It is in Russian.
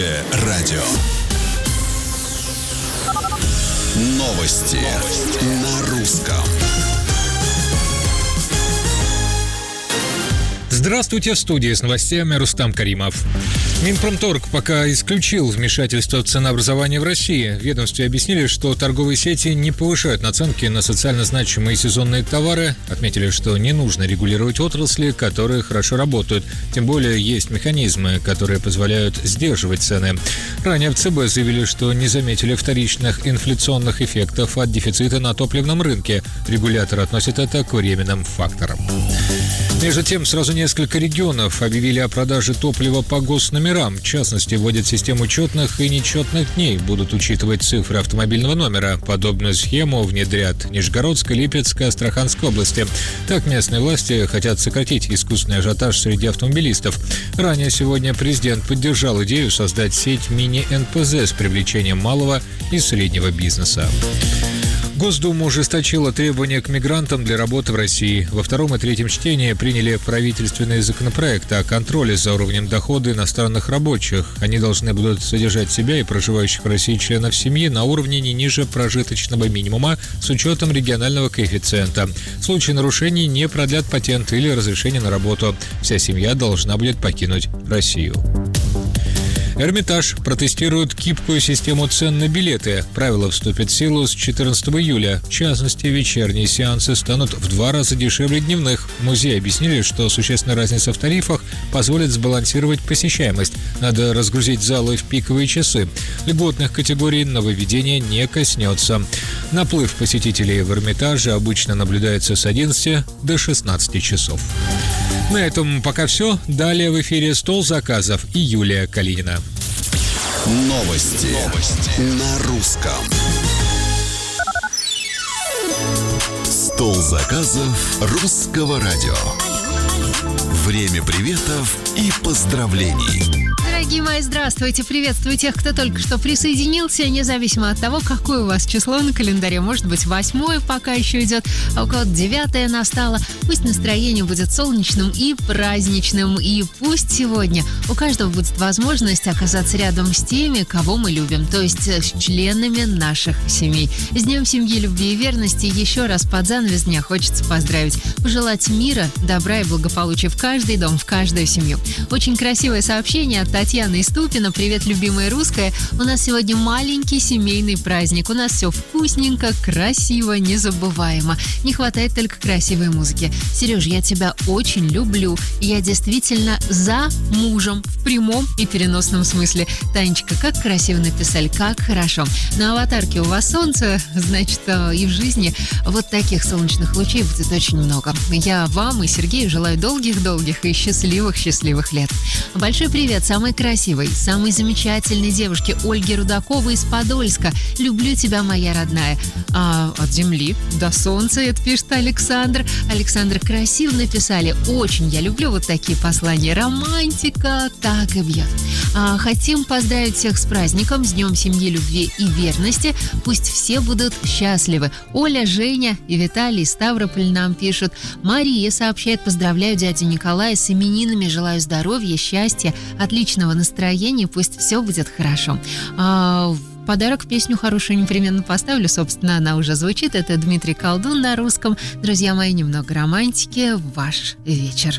Радио. Новости на русском. Здравствуйте, в студии с новостями Рустам Каримов. Минпромторг пока исключил вмешательство в ценообразование в России. В ведомстве объяснили, что торговые сети не повышают наценки на социально значимые сезонные товары. Отметили, что не нужно регулировать отрасли, которые хорошо работают. Тем более есть механизмы, которые позволяют сдерживать цены. Ранее в ЦБ заявили, что не заметили вторичных инфляционных эффектов от дефицита на топливном рынке. Регулятор относит это к временным факторам. Между тем, сразу несколько регионов объявили о продаже топлива по госномерам. В частности, вводят систему четных и нечетных дней. Будут учитывать цифры автомобильного номера. Подобную схему внедрят в Нижегородской, Липецкой, Астраханской области. Так местные власти хотят сократить искусственный ажиотаж среди автомобилистов. Ранее сегодня президент поддержал идею создать сеть мини-НПЗ с привлечением малого и среднего бизнеса. Госдума ужесточила требования к мигрантам для работы в России. Во втором и третьем чтении приняли правительственные законопроекты о контроле за уровнем дохода иностранных рабочих. Они должны будут содержать себя и проживающих в России членов семьи на уровне не ниже прожиточного минимума с учетом регионального коэффициента. В случае нарушений не продлят патент или разрешение на работу. Вся семья должна будет покинуть Россию. Эрмитаж протестирует гибкую систему цен на билеты. Правила вступят в силу с 14 июля. В частности, вечерние сеансы станут в 2 раза дешевле дневных. В музее объяснили, что существенная разница в тарифах позволит сбалансировать посещаемость. Надо разгрузить залы в пиковые часы. Льготных категорий нововведение не коснется. Наплыв посетителей в Эрмитаже обычно наблюдается с 11 до 16 часов. На этом пока все. Далее в эфире «Стол заказов» и Юлия Калинина. Новости на русском. Стол заказов русского радио. Время приветов и поздравлений. Дорогие мои, здравствуйте, приветствую тех, кто только что присоединился, независимо от того, какое у вас число на календаре. Может быть, 8 пока еще идет, а у кого-то 9 настало. Пусть настроение будет солнечным и праздничным, и пусть сегодня у каждого будет возможность оказаться рядом с теми, кого мы любим, то есть с членами наших семей. С Днем семьи, любви и верности еще раз под занавес дня хочется поздравить, пожелать мира, добра и благополучия в каждый дом, в каждую семью. Очень красивое сообщение от Татьяна из Тупино. Привет, любимая русская. У нас сегодня маленький семейный праздник. У нас все вкусненько, красиво, незабываемо. Не хватает только красивой музыки. Сереж, я тебя очень люблю. Я действительно за мужем в прямом и переносном смысле. Танечка, как красиво написали, как хорошо. На аватарке у вас солнце, значит, и в жизни вот таких солнечных лучей будет очень много. Я вам и Сергею желаю долгих-долгих и счастливых лет. Большой привет самой красивой, самой замечательной девушке Ольге Рудаковой из Подольска. Люблю тебя, моя родная. От земли до солнца, это пишет Александр. Александр, красиво написали. Очень я люблю вот такие послания. Романтика так и бьет. Хотим поздравить всех с праздником, с Днем семьи, любви и верности. Пусть все будут счастливы. Оля, Женя и Виталий из Ставрополя нам пишут. Мария сообщает, поздравляю дядю Николая с именинами, желаю здоровья, счастья, отличного настроения, пусть все будет хорошо. Подарок, песню хорошую непременно поставлю, собственно, она уже звучит. Это Дмитрий Колдун на русском. Друзья мои, немного романтики в ваш вечер.